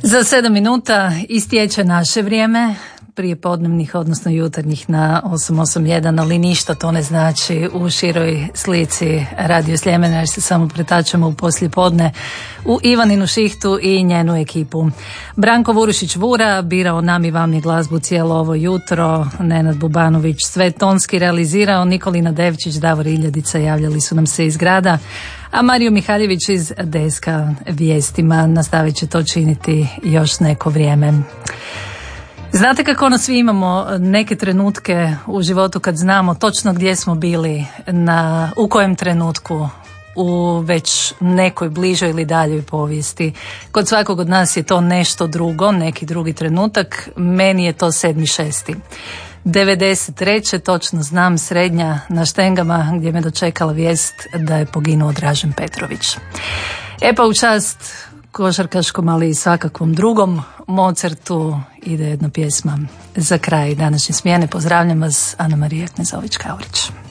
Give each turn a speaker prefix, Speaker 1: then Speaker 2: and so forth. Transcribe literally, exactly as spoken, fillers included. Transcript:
Speaker 1: Za sedam minuta istječe naše vrijeme, prije podnevnih, odnosno jutarnjih na osam osam jedan, ali ništa to ne znači u široj slici Radio Sljemena, jer se samo pretačemo u poslijepodne u Ivaninu šihtu i njenu ekipu. Branko Vurušić-Vura birao nam i vam je glazbu cijelo ovo jutro, Nenad Bubanović sve tonski realizirao, Nikolina Devčić, Davor Iljadica javljali su nam se iz grada, a Mario Mihaljević iz Deska vijestima nastavit će to činiti još neko vrijeme. Znate kako ono, svi imamo neke trenutke u životu kad znamo točno gdje smo bili, na, u kojem trenutku u već nekoj bližoj ili daljoj povijesti. Kod svakog od nas je to nešto drugo, neki drugi trenutak. Meni je to sedmi šesti. devedeset treće točno znam, srednja na Štengama, gdje me dočekala vijest da je poginuo Dražen Petrović. E pa u čast košarkaškom, ali i svakakvom drugom Mozartu ide jedna pjesma za kraj današnje smjene. Pozdravljam vas, Ana Marija Knezović-Kaurić.